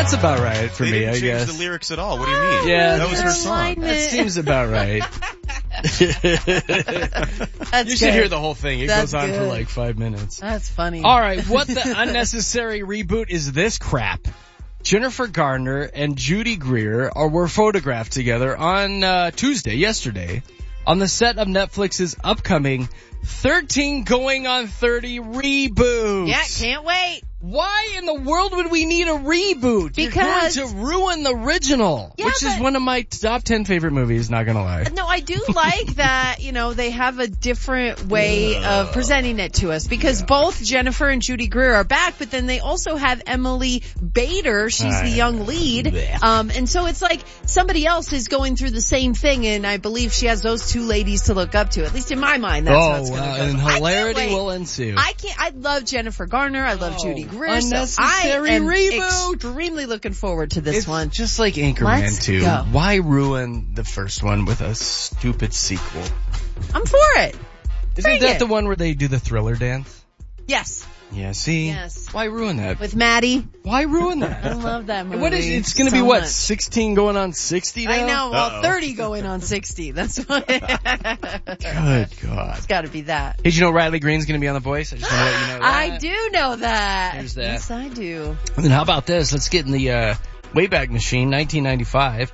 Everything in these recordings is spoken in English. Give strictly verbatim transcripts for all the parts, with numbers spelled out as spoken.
That's about right for they me, didn't I change guess. the lyrics at all. What do you mean? Yeah, that was her song. That seems about right. That's you should good. hear the whole thing. It That's goes on good. for like five minutes. That's funny. All right, what the unnecessary reboot is this crap? Jennifer Garner and Judy Greer are were photographed together on uh, Tuesday, yesterday, on the set of Netflix's upcoming thirteen going on thirty reboot. Yeah, can't wait. Why in the world would we need a reboot? Because You're going to ruin the original, Yeah, which is but- one of my top ten favorite movies, not gonna lie. No, I do like that, you know, they have a different way Yeah. of presenting it to us because Yeah. both Jennifer and Judy Greer are back, but then they also have Emily Bader. She's I the young know. lead. Blech. Um, and so it's like somebody else is going through the same thing, and I believe she has those two ladies to look up to. At least in my mind, that's how Oh, it's going wow, to go. and I can't hilarity wait. will ensue. I can't, I love Jennifer Garner. I love Oh, Judy Greer. So unnecessary I am reboot. extremely looking forward to this It's one. just like Anchorman Let's two. go. Why ruin the first one with a stupid sequel? I'm for it. Isn't Bring that it. the one where they do the Thriller dance? Yes. Yeah, see? Yes. Why ruin that? With Maddie. Why ruin I that? love that movie. What is it's going to so be what? much. sixteen going on sixty now? I know. Well, Uh-oh. thirty going on sixty. That's what. Good God. It's got to be that. Hey, did you know Riley Green's going to be on The Voice? I just want to let you know that. I do know that. There's that. Yes, I do. And then how about this? Let's get in the uh, Wayback Machine, nineteen ninety-five.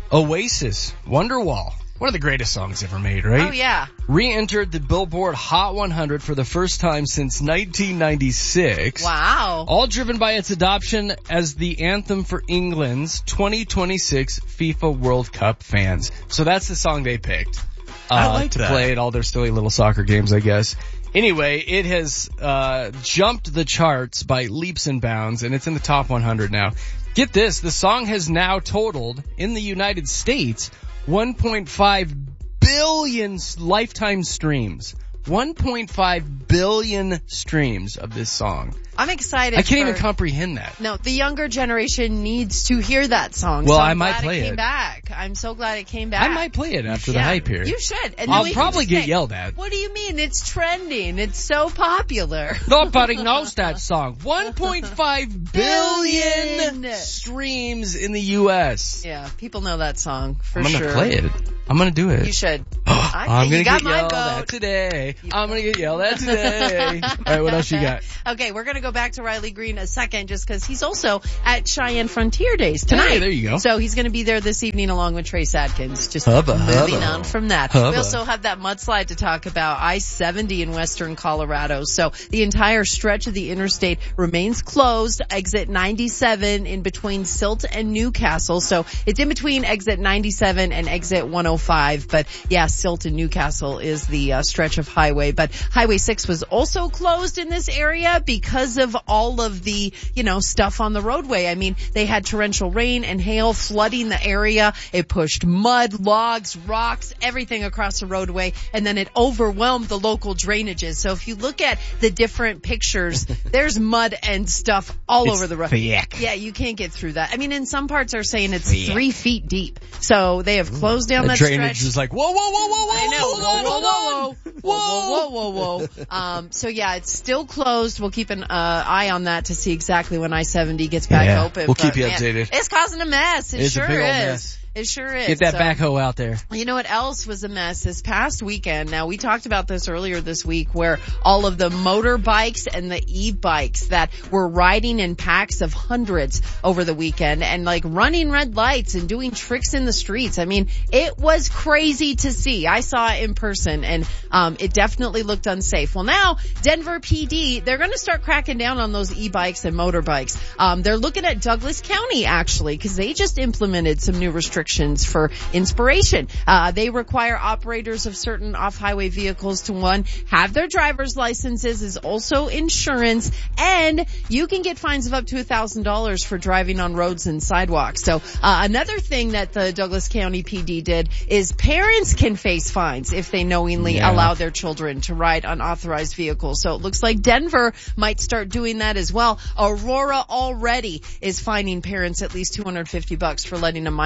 Oasis, Wonderwall. One of the greatest songs ever made, right? Oh yeah. Re-entered the Billboard Hot one hundred for the first time since nineteen ninety-six. Wow. All driven by its adoption as the anthem for England's twenty twenty-six FIFA World Cup fans. So that's the song they picked. Uh, I like to that. play at all their silly little soccer games, I guess. Anyway, it has uh jumped the charts by leaps and bounds, and it's in the top one hundred now. Get this, the song has now totaled, in the United States, one point five billion lifetime streams. one point five billion streams of this song. I'm excited. I can't for, even comprehend that. No, the younger generation needs to hear that song. Well, so I I'm might glad play it came it. back. I'm so glad it came back. I might play it after the Yeah, hype here. You should. And then I'll we can probably just get say, yelled at. What do you mean? It's trending. It's so popular. Nobody knows that song. one point five billion Billion. streams in the U S. Yeah, people know that song for I'm gonna sure. play it. I'm gonna do it. You should. I'm you gonna got get my yelled vote. at today. I'm gonna get yelled at today. All right, what else you got? Okay, we're going to go back to Riley Green a second just because he's also at Cheyenne Frontier Days tonight. Hey, there you go. So he's going to be there this evening along with Trace Adkins. Just Hubba, moving hubba. on from that. Hubba. We also have that mudslide to talk about, I seventy in western Colorado. So the entire stretch of the interstate remains closed. Exit ninety-seven in between Silt and Newcastle. So it's in between exit ninety-seven and exit one oh five. But yeah, Silt and Newcastle is the uh, stretch of highway. But Highway six was also closed in this area because of all of the, you know, stuff on the roadway. I mean, they had torrential rain and hail flooding the area. It pushed mud, logs, rocks, everything across the roadway, and then it overwhelmed the local drainages. So if you look at the different pictures, there's mud and stuff all It's over the road. thick. Yeah, you can't get through that. I mean, in some parts are saying it's Thick. three feet deep. So they have closed down The that drainage stretch. is like, whoa, whoa, whoa, whoa, whoa, I know. hold on, Whoa, hold whoa, on. whoa, whoa, whoa, whoa, whoa, whoa. Um, so yeah, it's still closed. We'll keep an uh, eye on that to see exactly when I seventy gets back Yeah, open. we'll keep But, you man, updated. It's causing a mess. It It's a sure big old is. mess. It sure is. Get that So- backhoe out there. You know what else was a mess this past weekend? Now, we talked about this earlier this week where all of the motorbikes and the e-bikes that were riding in packs of hundreds over the weekend and like running red lights and doing tricks in the streets. I mean, it was crazy to see. I saw it in person and um it definitely looked unsafe. Well, now Denver P D, they're going to start cracking down on those e-bikes and motorbikes. Um they're looking at Douglas County actually because they just implemented some new restrictions for inspiration. Uh, they require operators of certain off-highway vehicles to, one, have their driver's licenses, is also insurance, and you can get fines of up to one thousand dollars for driving on roads and sidewalks. So uh, another thing that the Douglas County P D did is parents can face fines if they knowingly Yeah. allow their children to ride unauthorized vehicles. So it looks like Denver might start doing that as well. Aurora already is fining parents at least two hundred fifty bucks for letting a minor use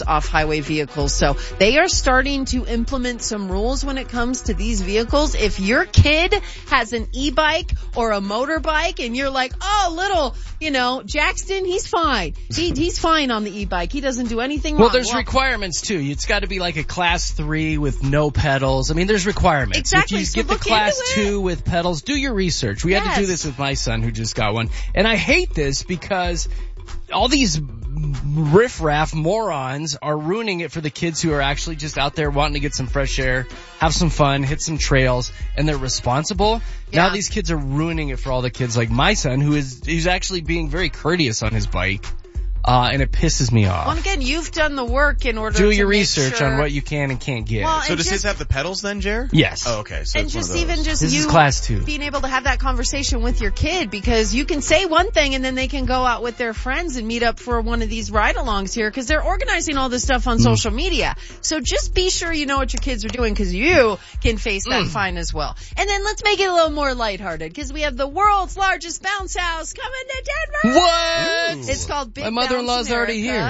off-highway vehicles. So they are starting to implement some rules when it comes to these vehicles. If your kid has an e-bike or a motorbike and you're like, oh, little, you know, Jackson, he's fine. He, he's fine on the e-bike. He doesn't do anything wrong. Well, there's well, requirements too. It's got to be like a class three with no pedals. I mean, there's requirements. Exactly. If you so get the class two with pedals, do your research. We yes. had to do this with my son who just got one. And I hate this because all these riffraff morons are ruining it for the kids who are actually just out there wanting to get some fresh air, have some fun, hit some trails, and they're responsible. Yeah. Now these kids are ruining it for all the kids like my son who is, who's actually being very courteous on his bike. Uh, and it pisses me off. Well, again, you've done the work in order Do to your make research sure. on what you can and can't get. Well, so and does just, his have the pedals then, Jer? Yes. Oh, okay. So and it's just one of those. even just this you is class two. being able to have that conversation with your kid, because you can say one thing and then they can go out with their friends and meet up for one of these ride-alongs here because they're organizing all this stuff on mm. social media. So just be sure you know what your kids are doing because you can face that mm. fine as well. And then let's make it a little more lighthearted because we have the world's largest bounce house coming to Denver. What? It's called Big My mother-in-law's Bounce already here.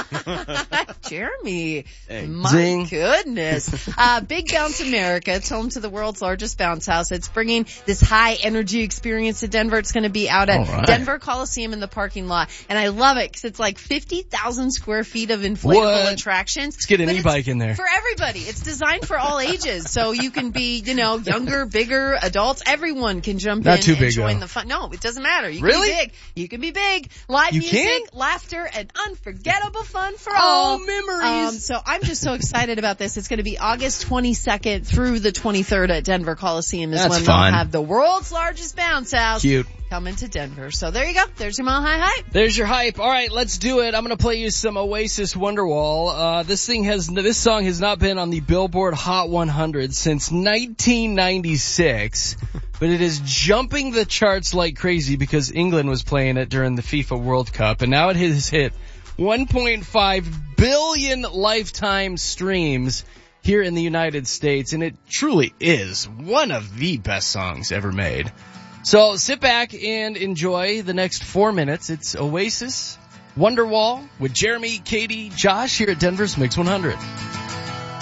Jeremy, hey, my zing. goodness. Uh, Big Bounce America. It's home to the world's largest bounce house. It's bringing this high energy experience to Denver. It's going to be out at right. Denver Coliseum in the parking lot. And I love it because it's like fifty thousand square feet of inflatable what? attractions. Let's get an e-bike in there. For everybody. It's designed for all ages. So you can be, you know, younger, bigger, adults. Everyone can jump Not in too and big, join though. the fun. No, it doesn't matter. You really? can be big. You can be big. Live you music, can? laughter, and unforgettable fun for all. Oh, memories. Um, so I'm just so excited about this. It's going to be August twenty-second through the twenty-third at Denver Coliseum is That's when fun. they'll have the world's largest bounce house. Cute. Coming to Denver. So there you go. There's your Mile High Hype. There's your hype. All right, let's do it. I'm going to play you some Oasis Wonderwall. Uh, this thing has, this song has not been on the Billboard Hot one hundred since nineteen ninety-six, but it is jumping the charts like crazy because England was playing it during the FIFA World Cup, and now it has hit one point five billion lifetime streams here in the United States, and it truly is one of the best songs ever made. So sit back and enjoy the next four minutes. It's Oasis Wonderwall with Jeremy, Katie, Josh here at Denver's Mix one hundred.